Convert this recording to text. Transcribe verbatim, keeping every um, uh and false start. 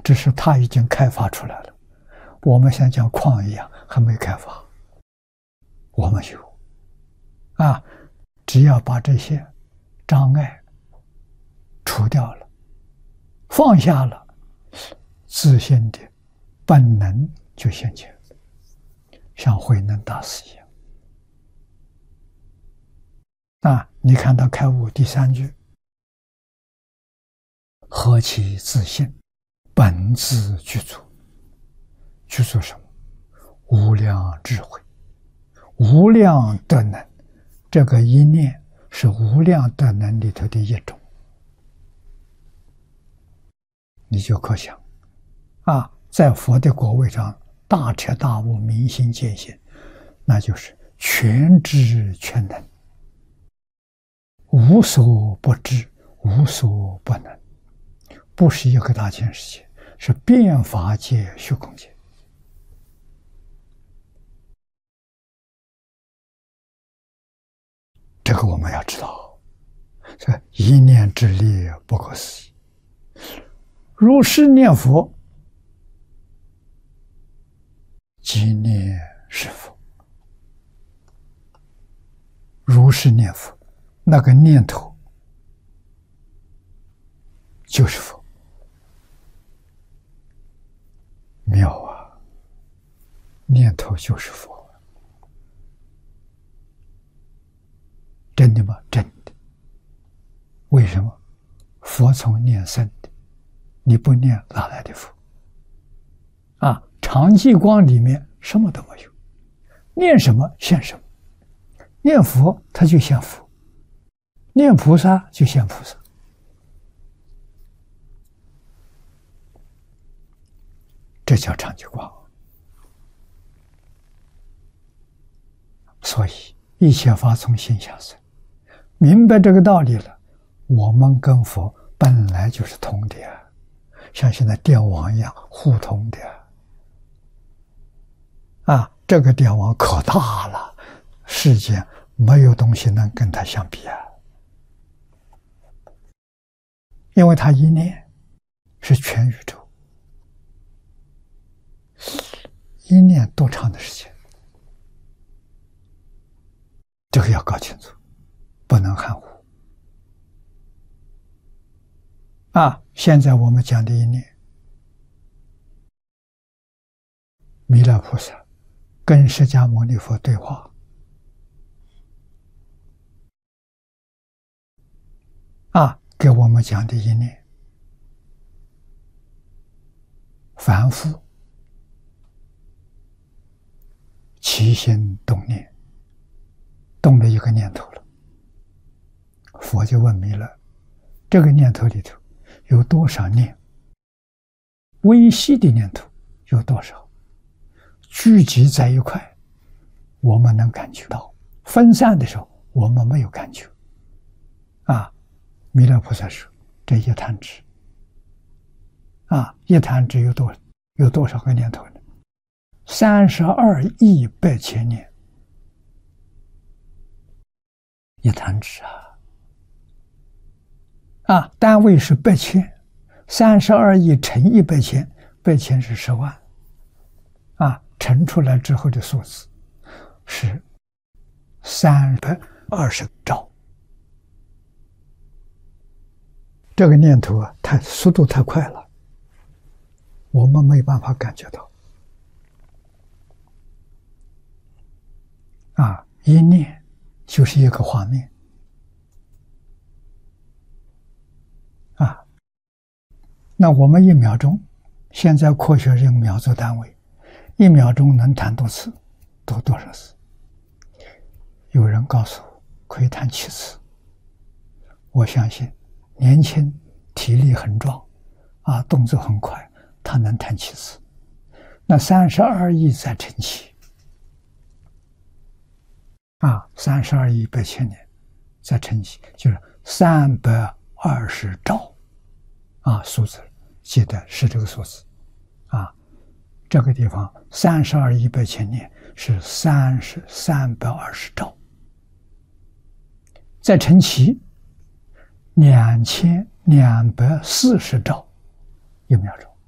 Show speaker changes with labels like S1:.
S1: 只是它已经开发出来了。我们像讲矿一样还没开发，我们有啊，只要把这些障碍除掉了，放下了，自信的本能就现前，像慧能大师一样。啊，你看到开悟第三句，何其自信，本自具足。具足什么？无量智慧，无量德能。这个一念是无量德能里头的一种，你就可想啊，在佛的果位上大彻大悟，明心见性，那就是全知全能，无所不知，无所不能，不是一个大千世界，是遍法界虚空界。这个我们要知道，这一念之力不可思议。如是念佛，即念是佛。如是念佛，那个念头就是佛。妙啊！念头就是佛。真的吗？真的。为什么？佛从念生的，你不念哪来的佛？啊，常寂光里面什么都没有，念什么现什么。念佛他就现佛，念菩萨就现菩萨。这叫常寂光。所以一切法从心想生。明白这个道理了，我们跟佛本来就是通的啊，像现在电网一样互通的啊。这个电网可大了，世间没有东西能跟它相比啊。因为它一念是全宇宙，一念多长的时间？这个要搞清楚，不能含糊啊！现在我们讲的一念，弥勒菩萨跟释迦牟尼佛对话啊，给我们讲的一念，凡夫起心动念，动了一个念头了，佛就问弥勒，这个念头里头有多少念？微细的念头有多少？聚集在一块，我们能感觉到；分散的时候，我们没有感觉。啊，弥勒菩萨说：“这一弹指，啊，一弹指有多有多少个念头呢？三十二亿百千年，一弹指啊！啊，单位是百千，三十二亿乘一百千，百千是十万，啊。”乘出来之后的数字是三百二十兆。这个念头啊，太速度太快了，我们没办法感觉到。啊，一念就是一个画面。啊，那我们一秒钟，现在科学用秒做单位。一秒钟能弹多次，多多少次？有人告诉我可以弹七次。我相信年轻、体力很壮，啊，动作很快，他能弹七次。那三十二亿再乘七，啊，三十二亿百千年再乘七，就是三百二十兆，啊，数字记得是这个数字，啊。这个地方三十二亿百千年是三十三百二十兆，再乘七，两千两百四十兆一秒钟。